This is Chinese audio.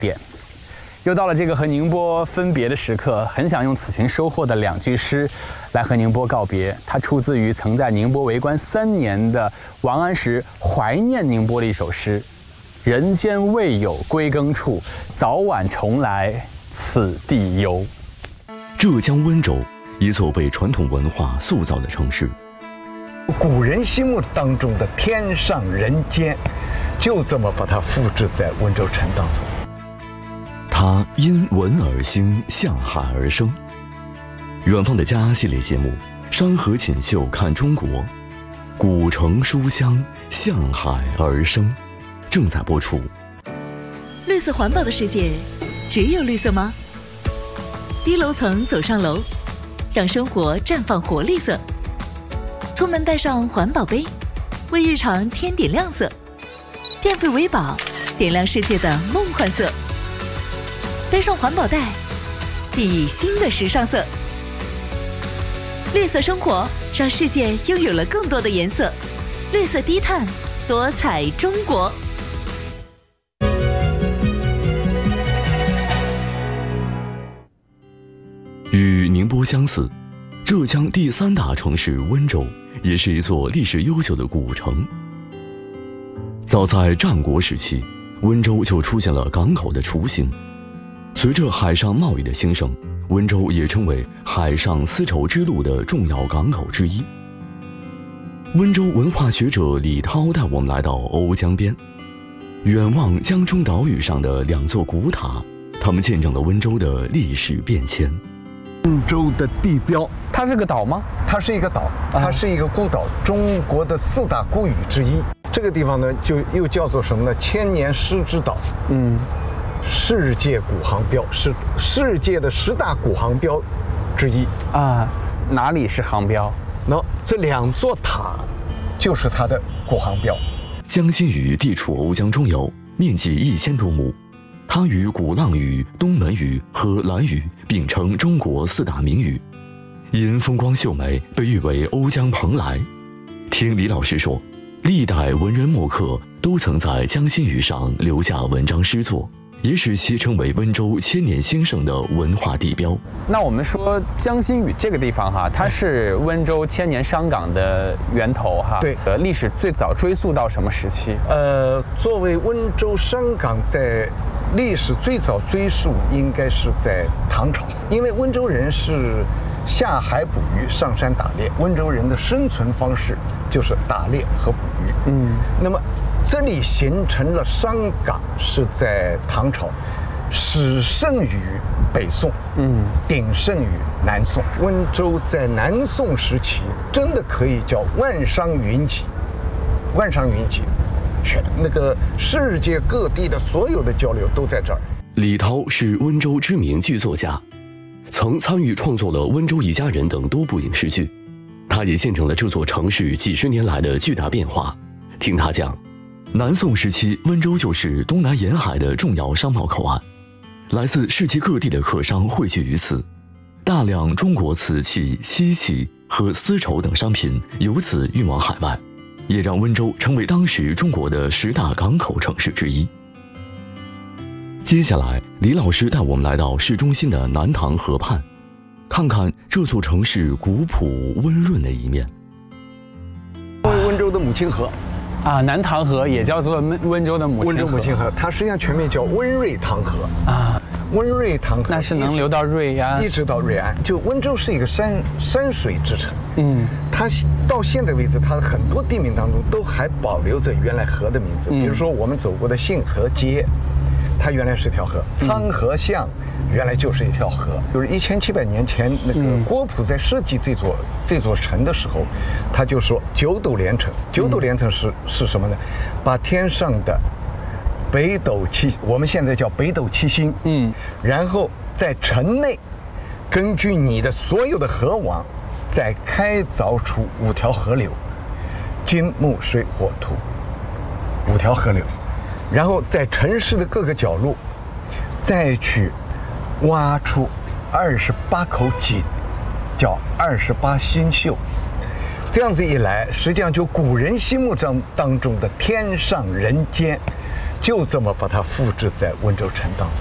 点。又到了这个和宁波分别的时刻，很想用此行收获的2句诗来和宁波告别。它出自于曾在宁波为官3年的王安石怀念宁波的一首诗：人间未有归耕处，早晚重来此地游。 浙江温州，一座被传统文化塑造的城市。 古人心目当中的天上人间，就这么把它复制在温州城当中。 它因文而兴，向海而生。远方的家系列节目《山河锦绣看中国》，古城书香向海而生，正在播出。 绿色环保的世界，只有绿色吗？低楼层走上楼，让生活绽放活力色。出门带上环保杯，为日常添点亮色。变废为宝，点亮世界的梦幻色。背上环保袋，熠熠新的时尚色。绿色生活让世界拥有了更多的颜色。绿色低碳，多彩中国。 与宁波相似，浙江第3大城市温州也是一座历史悠久的古城。早在战国时期，温州就出现了港口的雏形。随着海上贸易的兴盛，温州也成为海上丝绸之路的重要港口之一。温州文化学者李涛带我们来到瓯江边，远望江中岛屿上的2座古塔，它们见证了温州的历史变迁。 温州的地标， 它是个岛吗？ 它是一个岛，它是一个孤岛，中国的4大孤屿之一。这个地方呢，就又叫做什么呢？千年狮之岛。世界古航标，是世界的10大古航标之一啊。哪里是航标？ 这2座塔就是它的古航标。 江心屿地处瓯江中游，面积1000多亩。它与鼓浪屿、东门屿和兰屿并称中国4大名屿，因风光秀美，被誉为瓯江蓬莱。听李老师说，历代文人墨客都曾在江心屿上留下文章诗作，也使其成为温州千年兴盛的文化地标。 那我们说江心屿这个地方哈，它是温州千年商港的源头哈。 对， 历史最早追溯到什么时期？ 作为温州商港，在历史最早追溯应该是在唐朝，因为温州人是下海捕鱼、上山打猎，温州人的生存方式就是打猎和捕鱼。那么这里形成了商港是在唐朝，始盛于北宋，鼎盛于南宋。温州在南宋时期真的可以叫万商云集，万商云集，全那个世界各地的所有的交流都在这儿。 李涛是温州知名剧作家，曾参与创作了《温州一家人》等多部影视剧，他也见证了这座城市几十年来的巨大变化。听他讲，南宋时期，温州就是东南沿海的重要商贸口岸，来自世界各地的客商汇聚于此，大量中国瓷器、漆器和丝绸等商品由此运往海外，也让温州成为当时中国的10大港口城市之一。接下来，李老师带我们来到市中心的南塘河畔，看看这座城市古朴温润的一面。 温州的母亲河啊，南塘河也叫做温州的母亲河。 温州母亲河，它实际上全名叫温瑞塘河啊。温瑞塘河那是能流到瑞安， 一直到瑞安。就温州是一个山水之城，它到现在为止，它很多地名当中都还保留着原来河的名字。比如说我们走过的信河街，它原来是条河；沧河巷原来就是一条河。就是1700年前，那个郭璞在设计这座城的时候，他就说9斗连城。9斗连城是什么呢？把天上的北斗七，我们现在叫北斗七星，然后在城内，根据你的所有的河网，再开凿出5条河流，金木水火土，5条河流，然后在城市的各个角落，再去挖出28口井，叫28星宿。这样子一来，实际上就古人心目当中的天上人间， 就这么把它复制在温州城当中。